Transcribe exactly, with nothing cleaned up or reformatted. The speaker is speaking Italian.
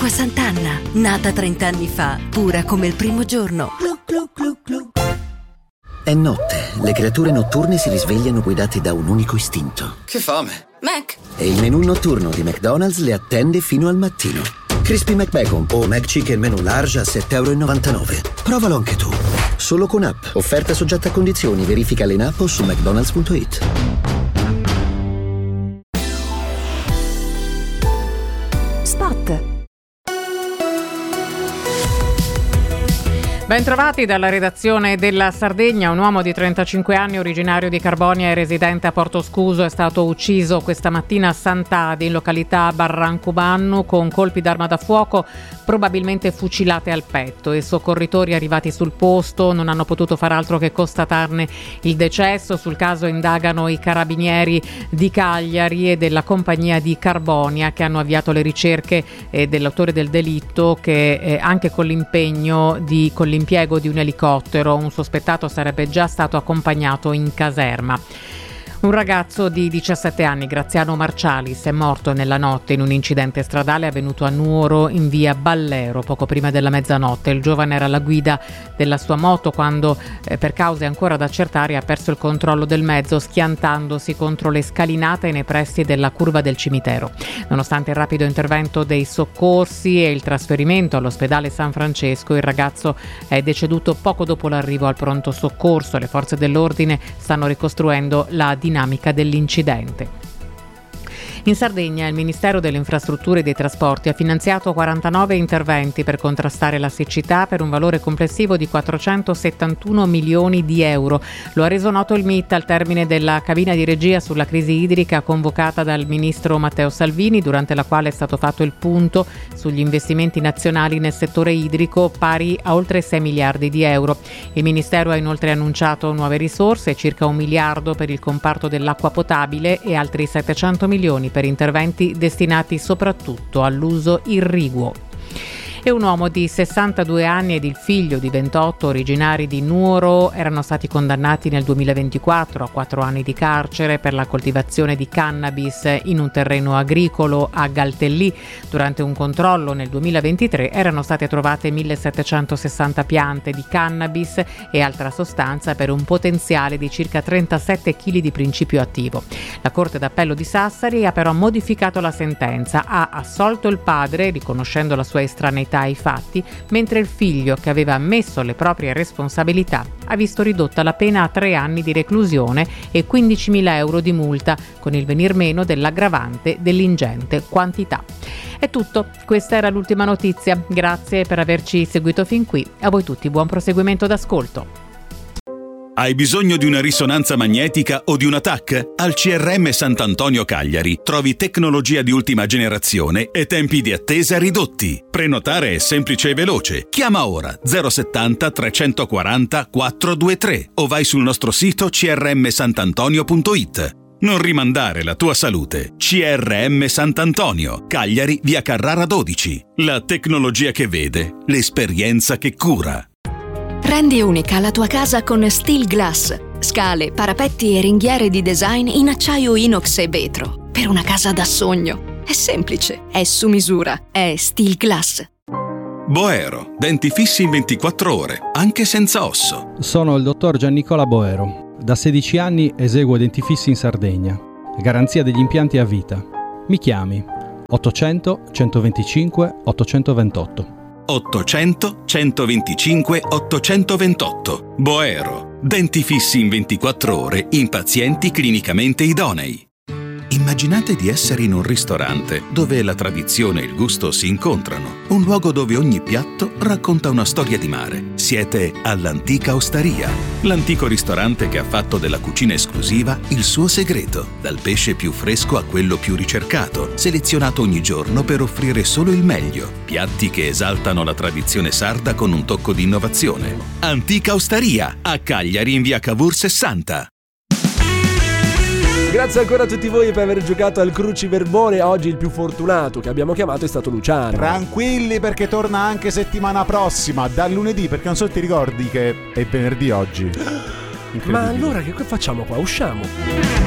Acqua Sant'Anna, nata trent'anni fa, pura come il primo giorno. Glu, glu, glu, glu. È notte, le creature notturne si risvegliano guidate da un unico istinto. Che fame! Mac! E il menù notturno di McDonald's le attende fino al mattino. Crispy McBacon o McChicken menù large a sette e novantanove euro. Provalo anche tu. Solo con app. Offerta soggetta a condizioni. Verificale in app o su mcdonalds punto it. Spot. Bentrovati dalla redazione della Sardegna. Un uomo di trentacinque anni, originario di Carbonia e residente a Porto Scuso, è stato ucciso questa mattina a Sant'Adi, in località Barrancubannu, con colpi d'arma da fuoco, probabilmente fucilate al petto. I soccorritori arrivati sul posto non hanno potuto far altro che constatarne il decesso. Sul caso indagano i carabinieri di Cagliari e della compagnia di Carbonia, che hanno avviato le ricerche eh, dell'autore del delitto, che eh, anche con l'impegno di con l'impiego di un elicottero. Un sospettato sarebbe già stato accompagnato in caserma. Un ragazzo di diciassette anni, Graziano Marcialis, è morto nella notte in un incidente stradale avvenuto a Nuoro in via Ballero poco prima della mezzanotte. Il giovane era alla guida della sua moto quando, eh, per cause ancora da accertare, ha perso il controllo del mezzo schiantandosi contro le scalinate nei pressi della curva del cimitero. Nonostante il rapido intervento dei soccorsi e il trasferimento all'ospedale San Francesco, il ragazzo è deceduto poco dopo l'arrivo al pronto soccorso. Le forze dell'ordine stanno ricostruendo la dinamica dell'incidente. In Sardegna il Ministero delle Infrastrutture e dei Trasporti ha finanziato quarantanove interventi per contrastare la siccità per un valore complessivo di quattrocentosettantuno milioni di euro. Lo ha reso noto il M I T al termine della cabina di regia sulla crisi idrica convocata dal ministro Matteo Salvini, durante la quale è stato fatto il punto sugli investimenti nazionali nel settore idrico, pari a oltre sei miliardi di euro. Il Ministero ha inoltre annunciato nuove risorse, circa un miliardo per il comparto dell'acqua potabile e altri settecento milioni per interventi destinati soprattutto all'uso irriguo. E un uomo di sessantadue anni ed il figlio di ventotto, originari di Nuoro, erano stati condannati nel duemilaventiquattro a quattro anni di carcere per la coltivazione di cannabis in un terreno agricolo a Galtellì. Durante un controllo nel duemilaventitré erano state trovate millesettecentosessanta piante di cannabis e altra sostanza per un potenziale di circa trentasette chili di principio attivo. La Corte d'Appello di Sassari ha però modificato la sentenza, ha assolto il padre riconoscendo la sua estraneità ai fatti, mentre il figlio, che aveva ammesso le proprie responsabilità, ha visto ridotta la pena a tre anni di reclusione e quindicimila euro di multa, con il venir meno dell'aggravante dell'ingente quantità. È tutto, questa era l'ultima notizia. Grazie per averci seguito fin qui. A voi tutti buon proseguimento d'ascolto. Hai bisogno di una risonanza magnetica o di una T A C? Al C R M Sant'Antonio Cagliari trovi tecnologia di ultima generazione e tempi di attesa ridotti. Prenotare è semplice e veloce. Chiama ora zero settanta trecentoquaranta quattrocentoventitré o vai sul nostro sito c r m santantonio punto it. Non rimandare la tua salute. C R M Sant'Antonio, Cagliari, via Carrara dodici. La tecnologia che vede, l'esperienza che cura. Rendi unica la tua casa con Steel Glass. Scale, parapetti e ringhiere di design in acciaio inox e vetro. Per una casa da sogno. È semplice, è su misura, è Steel Glass. Boero, denti fissi in ventiquattro ore, anche senza osso. Sono il dottor Giannicola Boero. Da sedici anni eseguo denti fissi in Sardegna. Garanzia degli impianti a vita. Mi chiami ottocento centoventicinque ottocentoventotto. ottocento centoventicinque ottocentoventotto. Boero, denti fissi in ventiquattro ore in pazienti clinicamente idonei. Immaginate di essere in un ristorante dove la tradizione e il gusto si incontrano, un luogo dove ogni piatto racconta una storia di mare. Siete all'Antica Osteria, l'antico ristorante che ha fatto della cucina esclusiva il suo segreto, dal pesce più fresco a quello più ricercato, selezionato ogni giorno per offrire solo il meglio, piatti che esaltano la tradizione sarda con un tocco di innovazione. Antica Osteria, a Cagliari in via Cavour sessanta. Grazie ancora a tutti voi per aver giocato al Cruciverbone. Oggi il più fortunato che abbiamo chiamato è stato Luciano. Tranquilli, perché torna anche settimana prossima, dal lunedì, perché non so se ti ricordi che è venerdì oggi. Ma allora che facciamo qua? Usciamo?